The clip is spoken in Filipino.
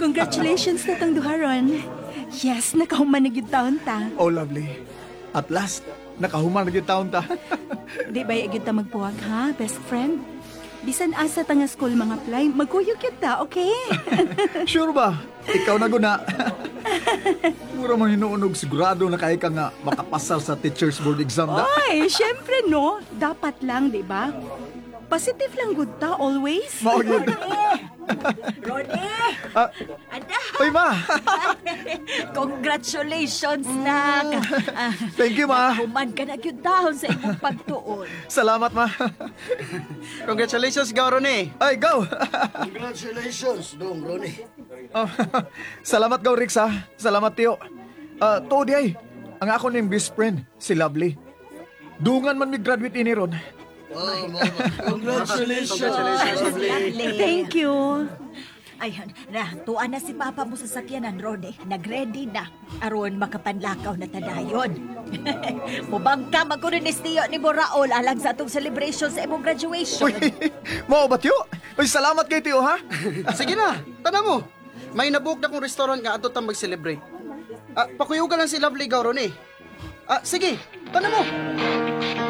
Congratulations na tong duharon. Yes, nakahuman na gyud taon ta. Oh, lovely. At last, nakahuman na yung taon ta. Di ba gyud ta magpuwag ha, best friend? Bisan asa ta nga school mga play, magkuyog gyud ta, okay? Sure ba? Ikaw na guna. Mura mo hinuunog, sigurado na kaya ka nga makapasal sa teacher's board exam da. Oy, syempre no. Dapat lang, di ba? Positive lang good ta, always. Maugid. Ronnie! Ah, Ada! Uy, ma! Congratulations, nak! Thank you, ma. Human ka na yun dahon sa imong pagtuon. Salamat, ma. Congratulations, Ronnie. Ay, go! Congratulations, Dong Ronnie. Oh, salamat, go, Rix, ha? Salamat, Tio. Tuod, ay. Ang ako ning best friend, si Lovely. Dungan man mi-graduate ini ron. Oh, mama. Congratulations. Lovely. Thank you. Ayun, tuan na si Papa mo sa sakyanan, Ronnie. Nag-ready na. Aron makapanlakaw na tadayon. Mubang ka magkurunis niyo ni Moraol alang sa atong celebration sa imong graduation. Uy, mo ba, Tio? Uy, salamat kay Tio, ha? Sige na, tana mo. May nabook na kong restaurant nga ato tang mag-celebrate. Pakuyugan lang si Lovely, Ronnie. Sige, tana mo.